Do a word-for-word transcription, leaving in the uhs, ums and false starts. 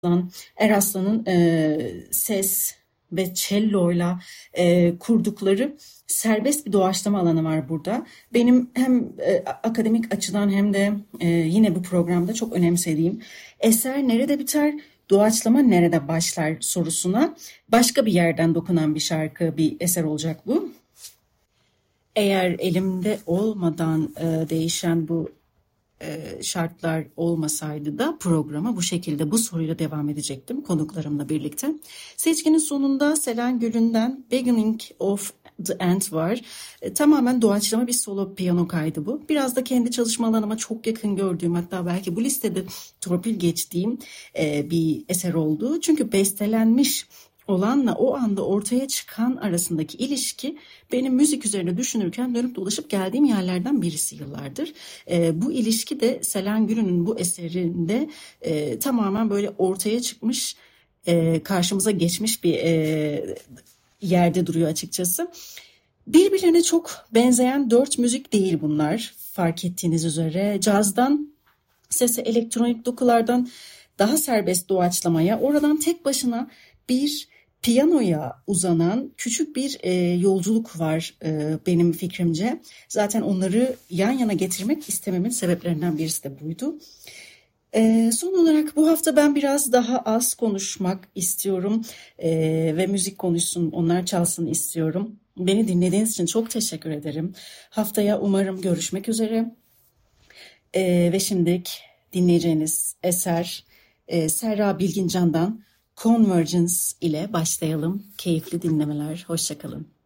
Eraslan, Eraslan'ın e, ses ve cello'yla e, kurdukları serbest bir doğaçlama alanı var burada. Benim hem e, akademik açıdan hem de e, yine bu programda çok önemsediğim eser nerede biter, doğaçlama nerede başlar sorusuna başka bir yerden dokunan bir şarkı, bir eser olacak bu. Eğer elimde olmadan e, değişen bu e, şartlar olmasaydı da programa bu şekilde bu soruyla devam edecektim konuklarımla birlikte. Seçkinin sonunda Selen Gül'ünden Beginning of the End var. E, tamamen doğaçlama bir solo piyano kaydı bu. Biraz da kendi çalışma alanıma çok yakın gördüğüm, hatta belki bu listede torpil geçtiğim e, bir eser oldu. Çünkü bestelenmiş olanla o anda ortaya çıkan arasındaki ilişki benim müzik üzerine düşünürken dönüp dolaşıp geldiğim yerlerden birisi yıllardır. E, bu ilişki de Selen Gül'ün bu eserinde e, tamamen böyle ortaya çıkmış, e, karşımıza geçmiş bir e, yerde duruyor açıkçası. Birbirlerine çok benzeyen dört müzik değil bunlar, fark ettiğiniz üzere. Cazdan sese, elektronik dokulardan daha serbest doğaçlamaya, oradan tek başına bir piyanoya uzanan küçük bir e, yolculuk var e, benim fikrimce. Zaten onları yan yana getirmek istememin sebeplerinden birisi de buydu. E, son olarak bu hafta ben biraz daha az konuşmak istiyorum e, ve müzik konuşsun, onlar çalsın istiyorum. Beni dinlediğiniz için çok teşekkür ederim. Haftaya umarım görüşmek üzere. E, ve şimdilik dinleyeceğiniz eser e, Serra Bilgincan'dan Convergence ile başlayalım. Keyifli dinlemeler. Hoşça kalın.